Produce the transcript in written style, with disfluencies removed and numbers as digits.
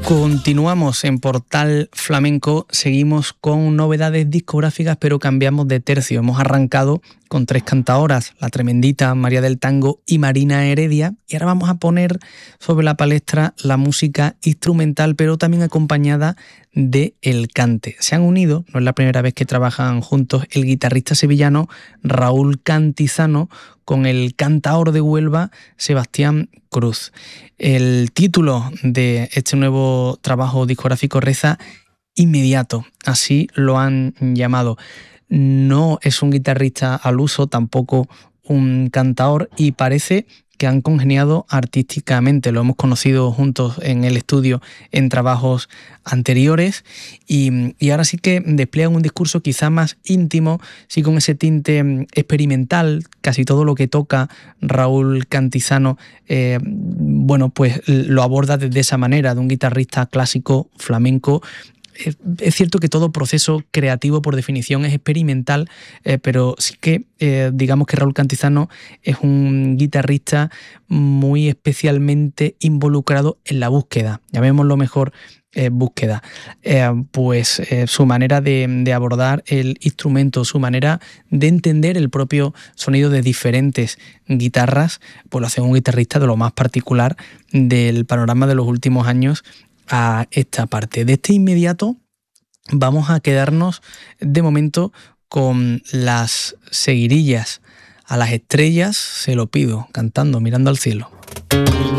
Continuamos en Portal Flamenco, seguimos con novedades discográficas, pero cambiamos de tercio. Hemos arrancado con tres cantaoras, la tremendita María del Tango y Marina Heredia, y ahora vamos a poner sobre la palestra la música instrumental, pero también acompañada de el cante. Se han unido, no es la primera vez que trabajan juntos, el guitarrista sevillano Raúl Cantizano con el cantaor de Huelva Sebastián Cruz. El título de este nuevo trabajo discográfico reza Inmediato, así lo han llamado. No es un guitarrista al uso, tampoco un cantaor, y parece que han congeniado artísticamente. Lo hemos conocido juntos en el estudio en trabajos anteriores y ahora sí que despliegan un discurso quizá más íntimo, sí, con ese tinte experimental. Casi todo lo que toca Raúl Cantizano, pues lo aborda desde esa manera, de un guitarrista clásico flamenco. Es cierto que todo proceso creativo por definición es experimental, pero sí que digamos que Raúl Cantizano es un guitarrista muy especialmente involucrado en la búsqueda, llamémoslo mejor búsqueda. Su manera de abordar el instrumento, su manera de entender el propio sonido de diferentes guitarras, pues lo hace un guitarrista de lo más particular del panorama de los últimos años a esta parte. De este Inmediato vamos a quedarnos de momento con las seguirillas. A las estrellas se lo pido, cantando, mirando al cielo.